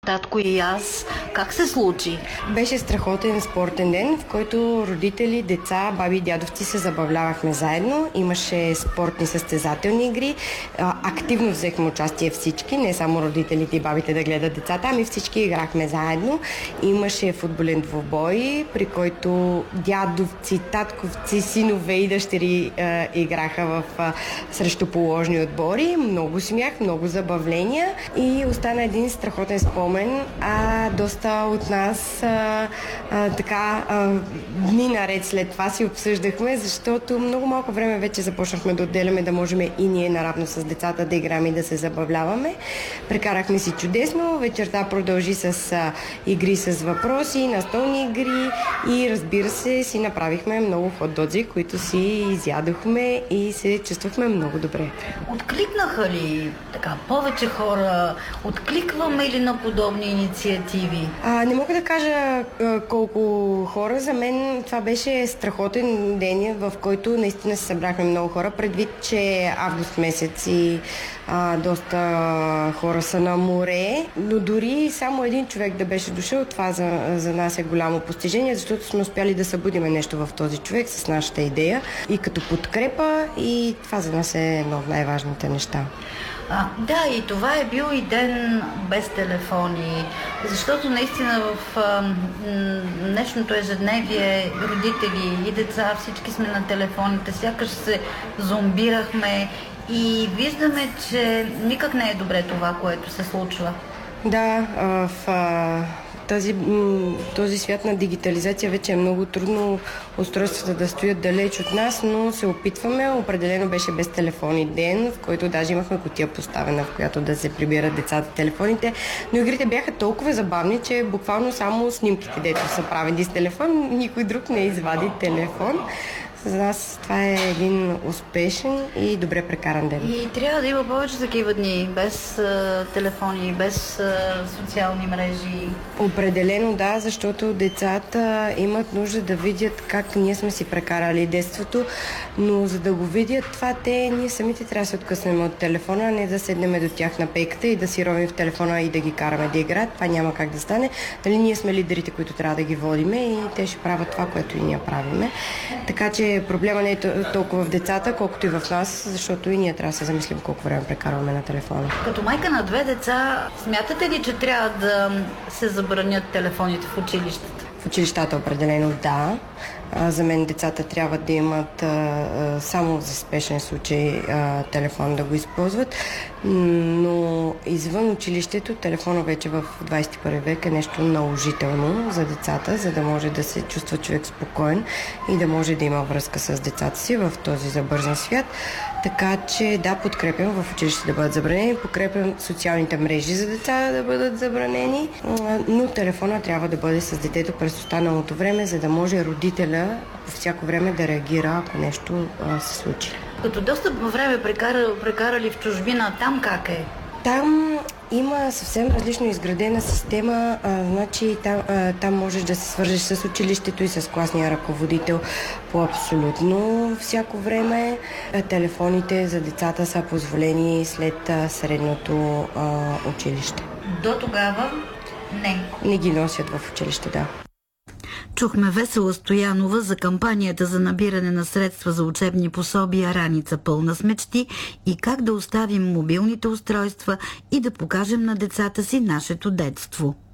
татко и аз. Как се случи? Беше страхотен спортен ден, в който родители, деца, баби и дядовци се забавлявахме заедно. Имаше спортни състезателни игри. Активно взехме участие всички, не само родителите и бабите да гледат децата, ами всички играхме заедно. Имаше футболен двубой, при който дядовци, татковци, синове и дъщери играха срещу положни отбори. Много смях, много забавления и остана един страхотен спомен. Доста от нас дни наред след това си обсъждахме, защото много малко време вече започнахме да отделяме, да можем и ние наравно с децата да играем и да се забавляваме. Прекарахме си чудесно, вечерта продължи с игри с въпроси, настолни игри и разбира се си направихме много хот-дози, които си изядохме и се чувствахме много добре. Откликнаха ли повече хора? Откликваме ли на подобни инициативи? Не мога да кажа колко хора. За мен това беше страхотен ден, в който наистина се събрахме много хора, предвид, че август месец и доста хора са на море, но дори само един човек да беше дошъл, това за нас е голямо постижение, защото сме успяли да събудиме нещо в този човек с нашата идея и като подкрепа, и това за нас е едно от най-важните неща. Да, и това е бил и ден без телефони, защото наистина в днешното ежедневие родители и деца, всички сме на телефоните, сякаш се зомбирахме и виждаме, че никак не е добре това, което се случва. Да, в този свят на дигитализация вече е много трудно устройствата да стоят далеч от нас, но се опитваме. Определено беше без телефони ден, в който даже имахме кутия поставена, в която да се прибират децата телефоните. Но игрите бяха толкова забавни, че буквално само снимките, дето са правени с телефон, никой друг не извади телефон. За нас това е един успешен и добре прекаран ден. И трябва да има повече такива дни, без телефони, без социални мрежи. Определено да, защото децата имат нужда да видят как ние сме си прекарали детството, но за да го видят това, ние самите трябва да се откъснем от телефона, а не да седнем до тях на пейката и да си ровим в телефона и да ги караме да играят. Това няма как да стане. Дали ние сме лидерите, които трябва да ги водиме, и те ще правят това, което и ние правиме. Така че проблема не е толкова в децата, колкото и в нас, защото и ние трябва да се замислим колко време прекарваме на телефона. Като майка на 2 деца, смятате ли, че трябва да се забранят телефоните в училищата? В училищата определено да. За мен децата трябва да имат само за спешен случай телефон да го използват, но извън училището телефона вече в 21 век е нещо наложително за децата, за да може да се чувства човек спокоен и да може да има връзка с децата си в този забързан свят. Така че да, подкрепям в училище да бъдат забранени, подкрепям социалните мрежи за деца да бъдат забранени, но телефона трябва да бъде с детето през останалото време, за да може родителя по всяко време да реагира, ако нещо се случи. Като доста време прекарали в чужбина, там как е? Там има съвсем различно изградена система, значи там можеш да се свържеш с училището и с класния ръководител по абсолютно всяко време. Телефоните за децата са позволени след средното училище. До тогава не. Не ги носят в училище, да. Чухме Весела Стоянова за кампанията за набиране на средства за учебни пособия "Раница пълна с мечти" и как да оставим мобилните устройства и да покажем на децата си нашето детство.